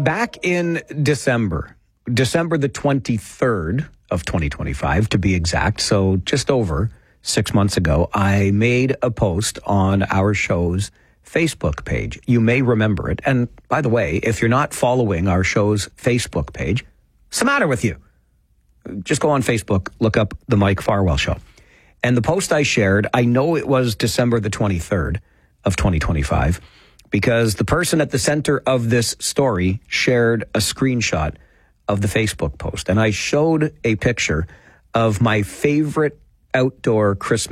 back in December the 23rd of 2025, to be exact, so just over 6 months ago, I made a post on our show's Facebook page. You may remember it. And by the way, if you're not following our show's Facebook page, what's the matter with you? Just go on Facebook, look up The Mike Farwell Show. And the post I shared, I know it was December the 23rd of 2025, because the person at the center of this story shared a screenshot of the Facebook post. And I showed a picture of my favorite outdoor Christmas